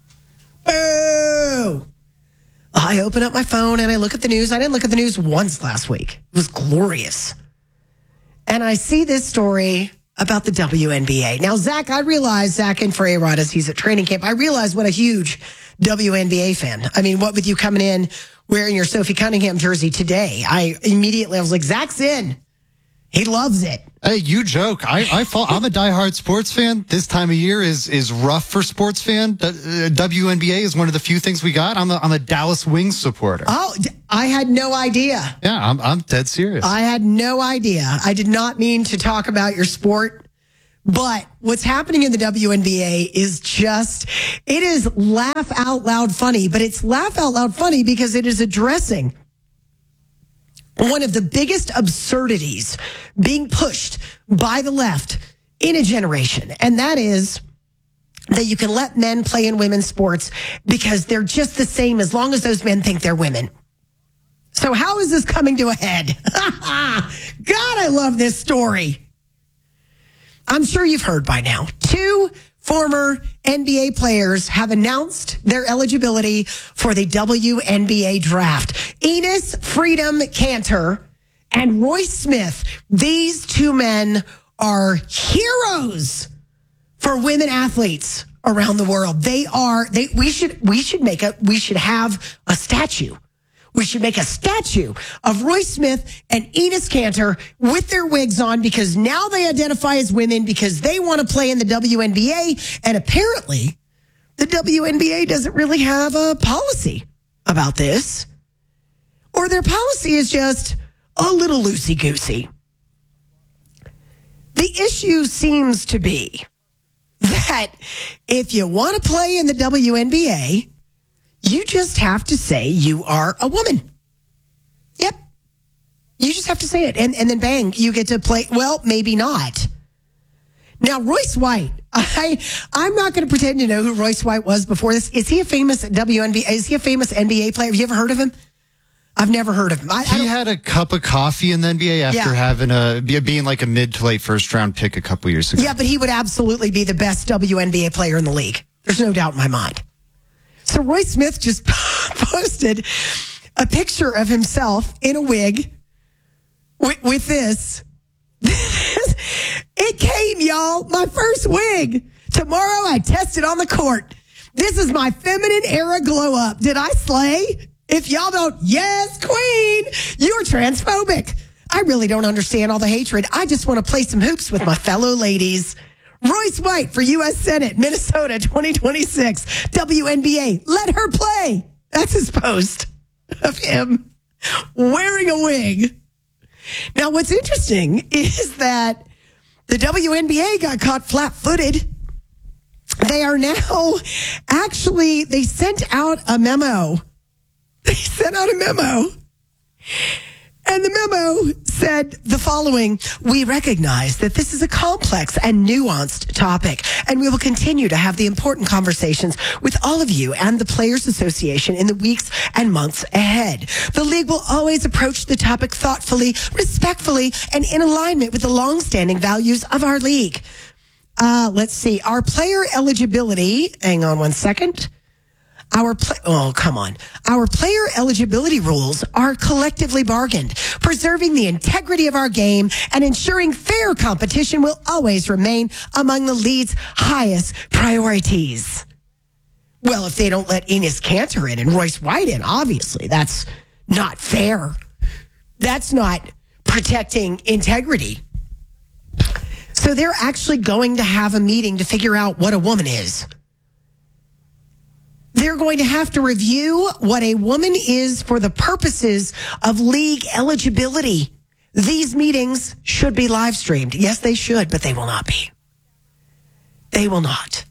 Boo! I open up my phone and I look at the news. I didn't look at the news once last week. It was glorious. And I see this story about the W N B A. Now, Zach, I realize, Zach and for A-Rod as he's at training camp, I realize what a huge W N B A fan. I mean, what with you coming in wearing your Sophie Cunningham jersey today, I immediately, I was like, Zach's in. He loves it. Hey, you joke. I, I fall, I'm a diehard sports fan. This time of year is is rough for sports fan. The, uh, W N B A is one of the few things we got. I'm a, I'm a Dallas Wings supporter. Oh, I had no idea. Yeah, I'm I'm dead serious. I had no idea. I did not mean to talk about your sport, but what's happening in the W N B A is just, it is laugh out loud funny, but it's laugh out loud funny because it is addressing one of the biggest absurdities being pushed by the left in a generation. And that is that you can let men play in women's sports because they're just the same as long as those men think they're women. So how is this coming to a head? God, I love this story. I'm sure you've heard by now. Two former N B A players have announced their eligibility for the W N B A draft. Enes Freedom Cantor and Royce Smith. These two men are heroes for women athletes around the world. They are, they, we should, we should make a, we should have a statue. We should make a statue of Royce Smith and Enes Kanter with their wigs on because now they identify as women because they want to play in the W N B A. And apparently the W N B A doesn't really have a policy about this, or their policy is just a little loosey-goosey. The issue seems to be that if you want to play in the W N B A, you just have to say you are a woman. Yep. You just have to say it. And, and then bang, you get to play. Well, maybe not. Now, Royce White, I, I'm not going to pretend to know who Royce White was before this. Is he a famous W N B A? Is he a famous N B A player? Have you ever heard of him? I've never heard of him. I, he I had a cup of coffee in the N B A after yeah. having a being like a mid to late first round pick a couple years ago. Yeah, but he would absolutely be the best W N B A player in the league. There's no doubt in my mind. So Royce Smith just posted a picture of himself in a wig with, with this. It came, y'all. My first wig. Tomorrow I test it on the court. This is my feminine era glow up. Did I slay? If y'all don't, yes, queen, you're transphobic. I really don't understand all the hatred. I just want to play some hoops with my fellow ladies. Royce White for U S Senate, Minnesota, twenty twenty-six. W N B A, let her play. That's his post of him wearing a wig. Now, what's interesting is that the W N B A got caught flat-footed. They are now actually, they sent out a memo. They sent out a memo. And the memo said the following: we recognize that this is a complex and nuanced topic, and we will continue to have the important conversations with all of you and the Players Association in the weeks and months ahead. The league will always approach the topic thoughtfully, respectfully, and in alignment with the longstanding values of our league. Uh, let's see. Our player eligibility, hang on one second. Our play, oh, come on. Our player eligibility rules are collectively bargained, preserving the integrity of our game and ensuring fair competition will always remain among the league's highest priorities. Well, if they don't let Enes Kanter in and Royce White in, obviously that's not fair. That's not protecting integrity. So they're actually going to have a meeting to figure out what a woman is. They're going to have to review what a woman is for the purposes of league eligibility. These meetings should be live streamed. Yes, they should, but they will not be. They will not.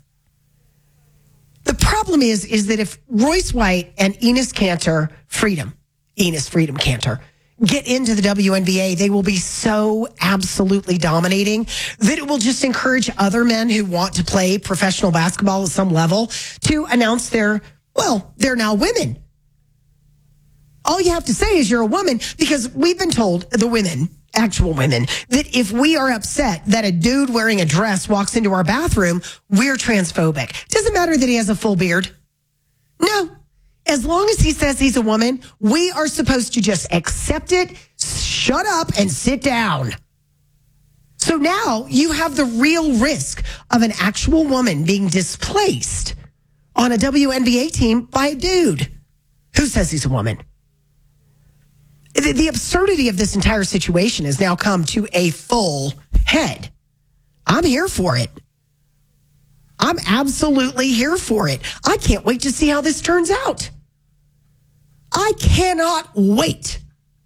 The problem is, is that if Royce White and Enes Kanter, Freedom, Enes Freedom Kanter, get into the W N B A, they will be so absolutely dominating that it will just encourage other men who want to play professional basketball at some level to announce their, well, they're now women. All you have to say is you're a woman, because we've been told, the women actual women, that if we are upset that a dude wearing a dress walks into our bathroom, we're transphobic. Doesn't matter that he has a full beard. No. As long as he says he's a woman, we are supposed to just accept it, shut up, and sit down. So now you have the real risk of an actual woman being displaced on a W N B A team by a dude who says he's a woman. The, the absurdity of this entire situation has now come to a full head. I'm here for it. I'm absolutely here for it. I can't wait to see how this turns out. I cannot wait.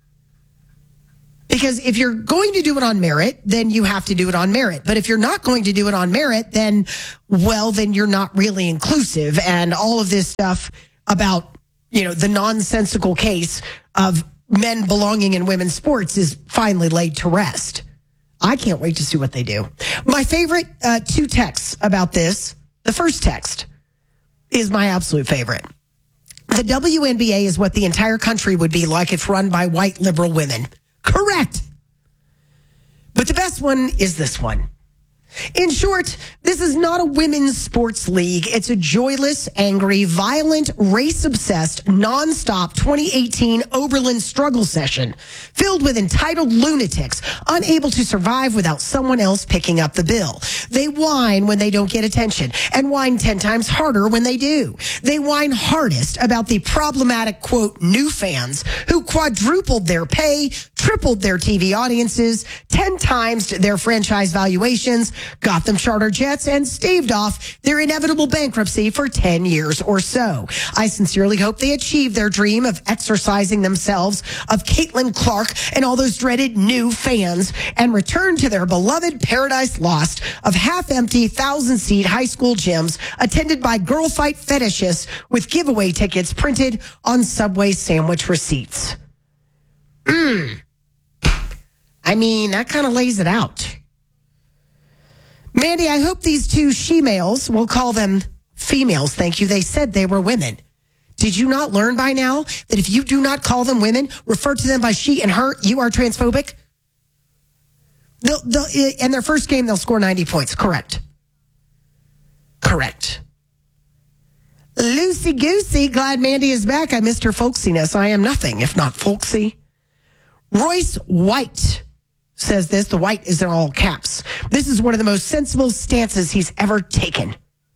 Because if you're going to do it on merit, then you have to do it on merit. But if you're not going to do it on merit, then, well, then you're not really inclusive. And all of this stuff about, you know, the nonsensical case of men belonging in women's sports is finally laid to rest. I can't wait to see what they do. My favorite uh, two texts about this, the first text is my absolute favorite. The W N B A is what the entire country would be like if run by white liberal women. Correct. But the best one is this one. In short, this is not a women's sports league. It's a joyless, angry, violent, race-obsessed, nonstop twenty eighteen Oberlin struggle session filled with entitled lunatics unable to survive without someone else picking up the bill. They whine when they don't get attention and whine ten times harder when they do. They whine hardest about the problematic, quote, new fans who quadrupled their pay, tripled their T V audiences, ten times their franchise valuations, got them charter jets, and staved off their inevitable bankruptcy for ten years or so. I sincerely hope they achieve their dream of exercising themselves of Caitlin Clark and all those dreaded new fans and return to their beloved Paradise Lost of half-empty thousand-seat high school gyms attended by girl fight fetishists with giveaway tickets printed on Subway sandwich receipts. Mmm. I mean, that kind of lays it out. Mandy, I hope these two she-males, we'll call them females, thank you. They said they were women. Did you not learn by now that if you do not call them women, refer to them by she and her, you are transphobic? They'll, they'll, in their first game, they'll score ninety points. Correct. Correct. Loosey Goosey, glad Mandy is back. I missed her folksiness. I am nothing if not folksy. Royce White says this. The white is in all caps. This is one of the most sensible stances he's ever taken.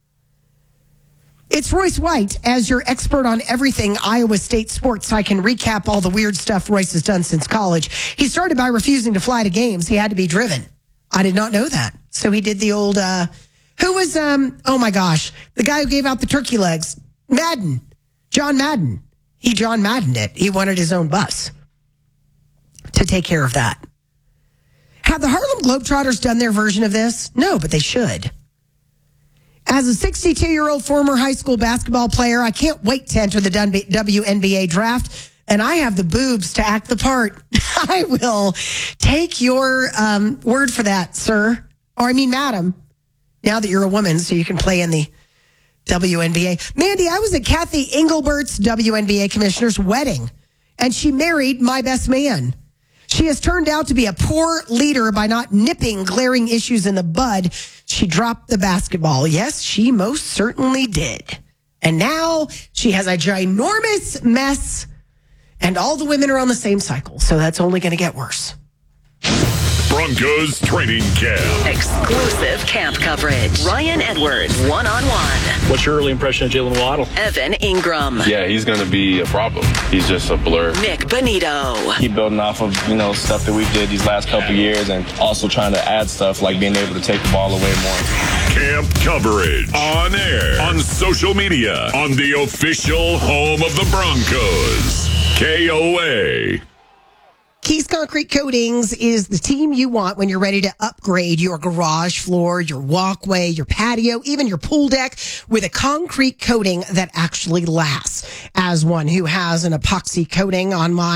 It's Royce White, as your expert on everything Iowa State sports, so I can recap all the weird stuff Royce has done since college. He started by refusing to fly to games. He had to be driven. I did not know that. So he did the old, uh, who was, um, oh my gosh, the guy who gave out the turkey legs, Madden, John Madden. He John Maddened it. He wanted his own bus to take care of that. Have the Harlem Globetrotters done their version of this? No, but they should. As a sixty-two-year-old former high school basketball player, I can't wait to enter the W N B A draft, and I have the boobs to act the part. I will take your um, word for that, sir. Or I mean, madam, now that you're a woman, so you can play in the W N B A. Mandy, I was at Kathy Engelbert's W N B A commissioner's wedding, and she married my best man. She has turned out to be a poor leader by not nipping glaring issues in the bud. She dropped the basketball. Yes, she most certainly did. And now she has a ginormous mess, and all the women are on the same cycle. So that's only going to get worse. Broncos training camp. Exclusive camp coverage. Ryan Edwards, one-on-one. What's your early impression of Jalen Waddle? Evan Ingram. Yeah, he's going to be a problem. He's just a blur. Nick Bonito. Keep building off of, you know, stuff that we did these last couple years and also trying to add stuff like being able to take the ball away more. Camp coverage. On air. On social media. On the official home of the Broncos. K O A. Keys Concrete Coatings is the team you want when you're ready to upgrade your garage floor, your walkway, your patio, even your pool deck with a concrete coating that actually lasts. As one who has an epoxy coating on my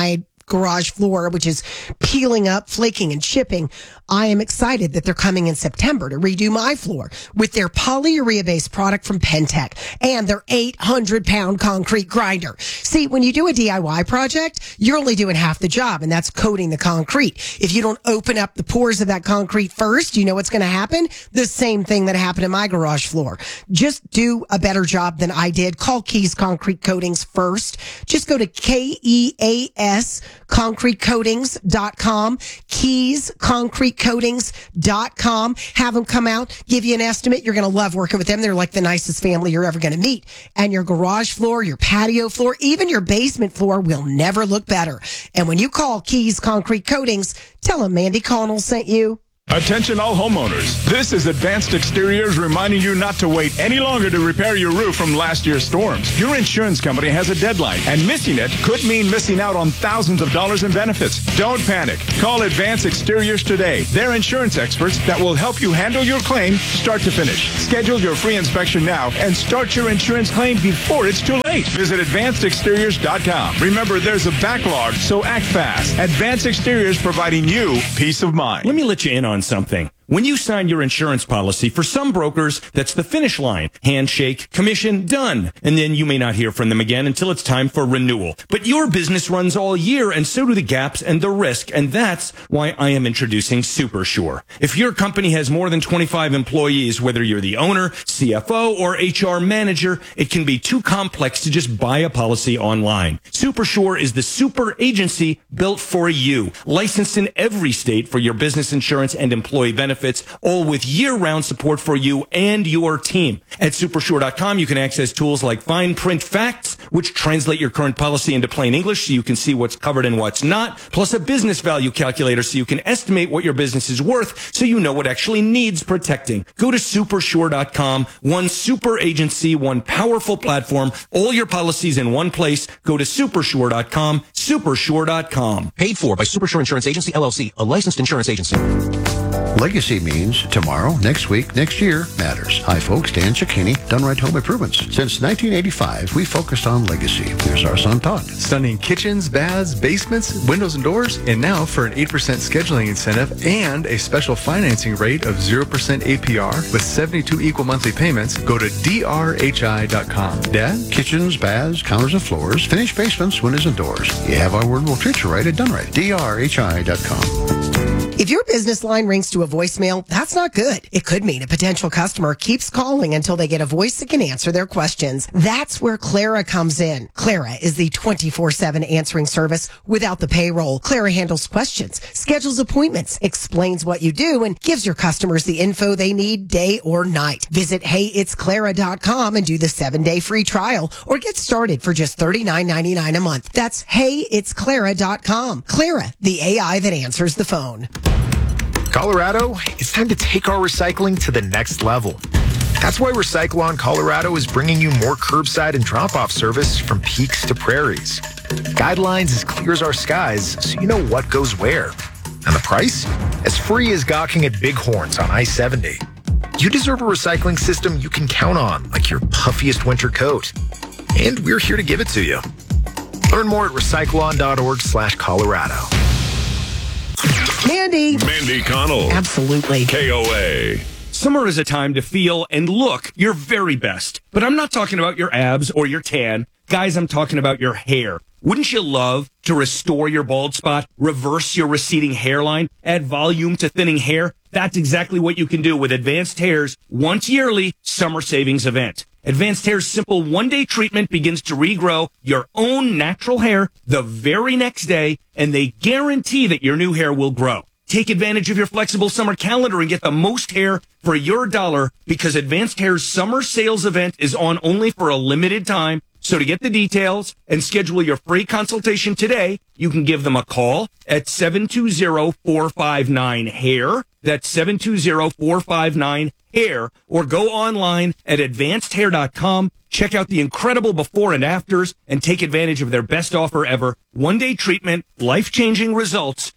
garage floor, which is peeling up, flaking, and chipping, I am excited that they're coming in September to redo my floor with their polyurea-based product from Pentec and their eight hundred pound concrete grinder. See, when you do a D I Y project, you're only doing half the job, and that's coating the concrete. If you don't open up the pores of that concrete first, you know what's going to happen? The same thing that happened in my garage floor. Just do a better job than I did. Call Keys Concrete Coatings first. Just go to K E A S concrete coatings dot com, keys concrete coatings dot com. Have them come out, give you an estimate. You're going to love working with them. They're like the nicest family you're ever going to meet. And your garage floor, your patio floor, even your basement floor will never look better. And when you call Keys Concrete Coatings, tell them Mandy Connell sent you. Attention all homeowners. This is Advanced Exteriors reminding you not to wait any longer to repair your roof from last year's storms. Your insurance company has a deadline, and missing it could mean missing out on thousands of dollars in benefits. Don't panic. Call Advanced Exteriors today. They're insurance experts that will help you handle your claim start to finish. Schedule your free inspection now and start your insurance claim before it's too late. Visit advanced exteriors dot com. Remember, there's a backlog, so act fast. Advanced Exteriors providing you peace of mind. Let me let you in on something. When you sign your insurance policy, for some brokers, that's the finish line. Handshake, commission, done. And then you may not hear from them again until it's time for renewal. But your business runs all year, and so do the gaps and the risk. And that's why I am introducing SuperSure. If your company has more than twenty-five employees, whether you're the owner, C F O, or H R manager, it can be too complex to just buy a policy online. SuperSure is the super agency built for you. Licensed in every state for your business insurance and employee benefits. Benefits, all with year-round support for you and your team. At supersure dot com, you can access tools like fine print facts, which translate your current policy into plain English so you can see what's covered and what's not, plus a business value calculator so you can estimate what your business is worth so you know what actually needs protecting. Go to supersure dot com, one super agency, one powerful platform, all your policies in one place. Go to supersure dot com, supersure dot com. Paid for by Supersure Insurance Agency, L L C, a licensed insurance agency. Legacy means tomorrow, next week, next year matters. Hi, folks. Dan Cicchini, Done Right Home Improvements. Since nineteen eighty-five, we focused on legacy. Here's our son, Todd. Stunning kitchens, baths, basements, windows, and doors. And now for an eight percent scheduling incentive and a special financing rate of zero percent A P R with seventy-two equal monthly payments, go to D R H I dot com. Dad? Kitchens, baths, counters, and floors. Finished basements, windows, and doors. You have our word, we'll treat you right at Done Right. D R H I dot com. If your business line rings to a voicemail, that's not good. It could mean a potential customer keeps calling until they get a voice that can answer their questions. That's where Clara comes in. Clara is the twenty-four seven answering service without the payroll. Clara handles questions, schedules appointments, explains what you do, and gives your customers the info they need day or night. Visit hey it's clara dot com and do the seven-day free trial or get started for just thirty-nine ninety-nine a month. That's hey it's clara dot com. Clara, the A I that answers the phone. Colorado, it's time to take our recycling to the next level. That's why Recyclon Colorado is bringing you more curbside and drop-off service from peaks to prairies. Guidelines as clear as our skies, so you know what goes where. And the price? As free as gawking at Bighorns on I seventy. You deserve a recycling system you can count on, like your puffiest winter coat. And we're here to give it to you. Learn more at recyclon dot org slash Colorado. Mandy. Mandy Connell. Absolutely. K O A. Summer is a time to feel and look your very best. But I'm not talking about your abs or your tan. Guys, I'm talking about your hair. Wouldn't you love to restore your bald spot, reverse your receding hairline, add volume to thinning hair? That's exactly what you can do with Advanced Hair's once yearly summer savings event. Advanced Hair's simple one-day treatment begins to regrow your own natural hair the very next day, and they guarantee that your new hair will grow. Take advantage of your flexible summer calendar and get the most hair for your dollar because Advanced Hair's summer sales event is on only for a limited time. So to get the details and schedule your free consultation today, you can give them a call at seven two zero, four five nine, hair. That's seven two zero, four five nine, hair. Or go online at advanced hair dot com. Check out the incredible before and afters and take advantage of their best offer ever. One-day treatment, life-changing results.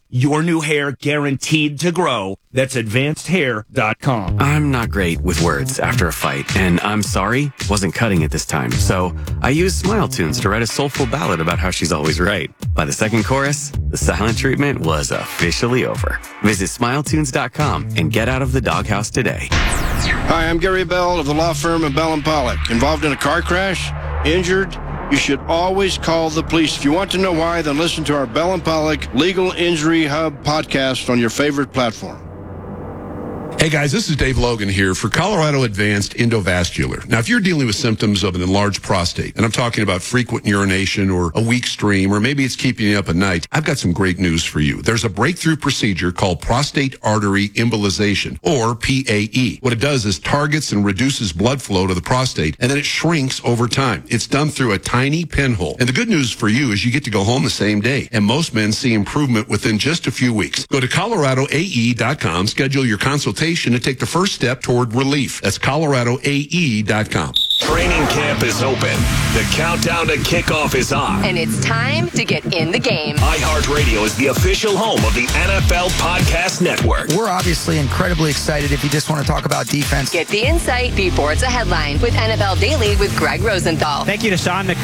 Your new hair guaranteed to grow. That's advanced hair dot com. I'm not great with words after a fight, and I'm sorry, wasn't cutting it this time. So I used Smile Tunes to write a soulful ballad about how she's always right. By the second chorus, the silent treatment was officially over. Visit smile tunes dot com and get out of the doghouse today. Hi, I'm Gary Bell of the law firm of Bell and Pollock. Involved in a car crash? Injured? You should always call the police. If you want to know why, then listen to our Bell and Pollock Legal Injury Hub podcast on your favorite platform. Hey guys, this is Dave Logan here for Colorado Advanced Endovascular. Now, if you're dealing with symptoms of an enlarged prostate, and I'm talking about frequent urination or a weak stream, or maybe it's keeping you up at night, I've got some great news for you. There's a breakthrough procedure called prostate artery embolization, or P A E. What it does is targets and reduces blood flow to the prostate, and then it shrinks over time. It's done through a tiny pinhole. And the good news for you is you get to go home the same day, and most men see improvement within just a few weeks. Go to colorado a e dot com, schedule your consultation to take the first step toward relief. That's colorado a e dot com. Training camp is open. The countdown to kickoff is on. And it's time to get in the game. iHeartRadio is the official home of the N F L Podcast Network. We're obviously incredibly excited if you just want to talk about defense. Get the insight before it's a headline with N F L Daily with Greg Rosenthal. Thank you to Sean McCoy.